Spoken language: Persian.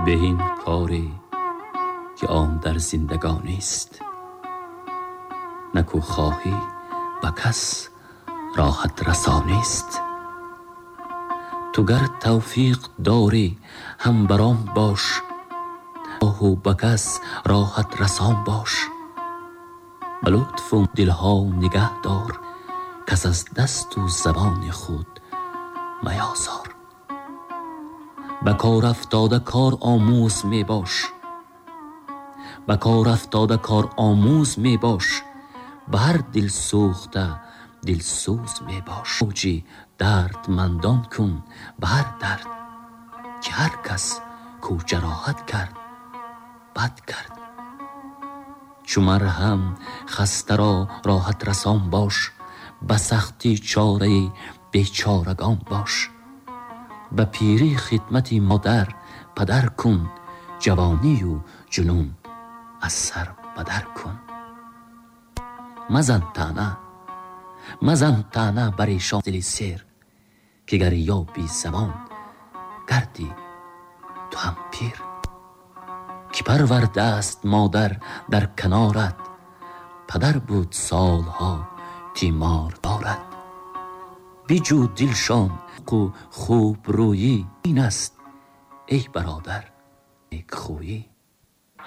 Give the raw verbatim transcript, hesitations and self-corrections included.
بهین کاری که آن در زندگانی است، نکو خواهی به کس راحت رسانی است. تو گر توفیق داری هم برام باش، و به کس راحت رسان باش. به لطف و دلها نگه دار، کس از دست و زبان خود میازار. به کار افتاده کار آموز می باش، به کار افتاده کار آموز می باش. به هر دل سوخته دل سوز می باش. موجی درد مندان کن به هر درد، که هر کس کو جراحت کرد بد کرد. چو مرهم خسته را راحت رسان باش، به سختی چاره بیچارگان باش. به پیری خدمت مادر پدر کن، جوانی و جنون از سر بدر کن. مزن طعنه مزن طعنه بر ایشان دل سیر، که گر یابی زمان گردی تو هم پیر. که پرورده است مادر در کنارت، پدر بود سالها تیمار دارد. بیجو دلشان کو خوب رویی، این است ای برادر نیک خویی.